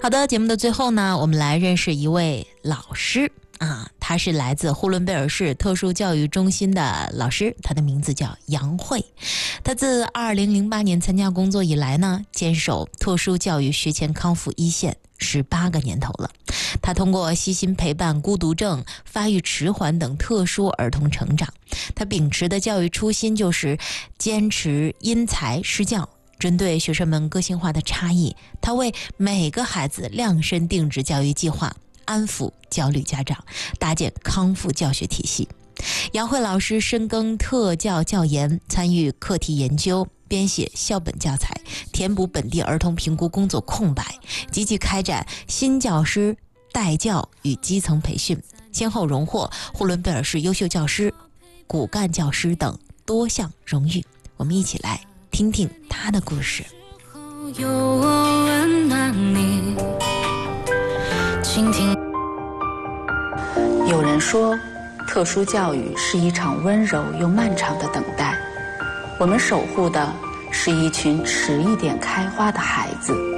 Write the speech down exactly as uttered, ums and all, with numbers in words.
好的，节目的最后呢，我们来认识一位老师啊，他是来自呼伦贝尔市特殊教育中心的老师，他的名字叫杨慧。他自二零零八年参加工作以来呢，坚守特殊教育学前康复一线十八个年头了。他通过悉心陪伴孤独症、发育迟缓等特殊儿童成长。他秉持的教育初心就是坚持因材施教，针对学生们个性化的差异，他为每个孩子量身定制教育计划，安抚焦虑家长，搭建康复教学体系。杨慧老师深耕特教教研，参与课题研究，编写校本教材，填补本地儿童评估工作空白，积极开展新教师带教与基层培训，先后荣获呼伦贝尔市优秀教师、骨干教师等多项荣誉。我们一起来听听他的故事。 有我温暖你，倾听。 有人说，特殊教育是一场温柔又漫长的等待，我们守护的是一群迟一点开花的孩子。